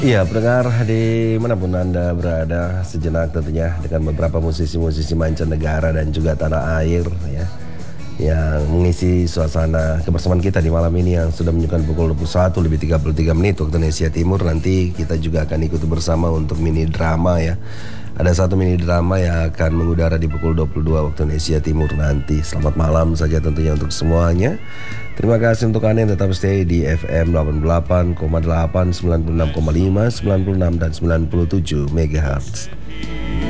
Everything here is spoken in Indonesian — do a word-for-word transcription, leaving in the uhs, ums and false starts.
Iya, pendengar dimanapun Anda berada, sejenak tentunya dengan beberapa musisi-musisi mancanegara dan juga tanah air ya, yang mengisi suasana kebersamaan kita di malam ini yang sudah menunjukkan pukul dua puluh satu lebih tiga puluh tiga menit waktu Indonesia Timur. Nanti kita juga akan ikuti bersama untuk mini drama ya. Ada satu mini drama yang akan mengudara di pukul dua puluh dua waktu Indonesia Timur nanti. Selamat malam saja tentunya untuk semuanya. Terima kasih untuk Anda yang tetap stay di F M delapan puluh delapan koma delapan, sembilan puluh enam koma lima, sembilan puluh enam dan sembilan puluh tujuh megahertz.